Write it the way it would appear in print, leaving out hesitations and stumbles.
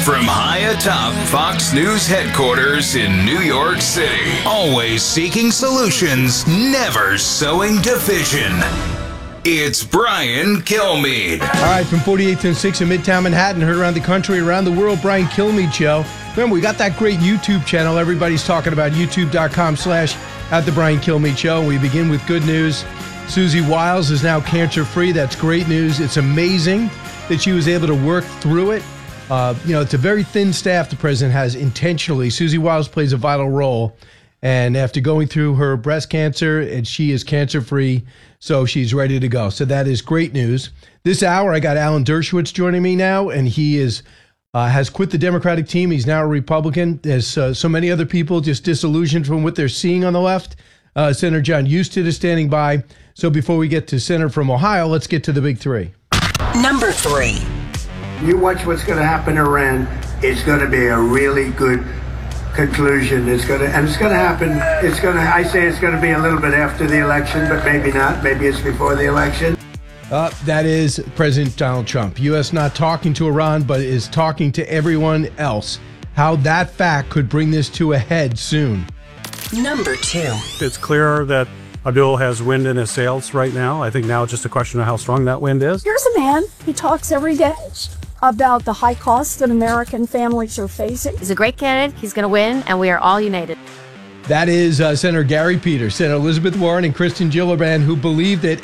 From high atop Fox News headquarters in New York City, always seeking solutions, never sowing division. It's Brian Kilmeade. All right, from 48th and 6th in Midtown Manhattan, heard around the country, around the world, Brian Kilmeade Show. Remember, we got that great YouTube channel. Everybody's talking about youtube.com/@The Brian Kilmeade Show. We begin with good news. Susie Wiles is now cancer-free. That's great news. It's amazing that she was able to work through it. It's a very thin staff the president has intentionally. Susie Wiles plays a vital role. And after going through her breast cancer, and she is cancer-free, so she's ready to go. So that is great news. This hour, I got Alan Dershowitz joining me now, and he has quit the Democratic team. He's now a Republican. There's so many other people just disillusioned from what they're seeing on the left. Senator John Husted is standing by. So before we get to Senator from Ohio, let's get to the big three. Number 3. You watch what's going to happen in Iran. It's going to be a really good conclusion. It's going to happen. I say it's going to be a little bit after the election, but maybe not. Maybe it's before the election. That is President Donald Trump. U.S. not talking to Iran, but is talking to everyone else. How that fact could bring this to a head soon. Number 2. It's clear that Abdul has wind in his sails right now. I think now it's just a question of how strong that wind is. Here's a man who talks every day about the high costs that American families are facing. He's a great candidate. He's going to win, and we are all united. That is Senator Gary Peters, Senator Elizabeth Warren, and Kristen Gillibrand, who believe that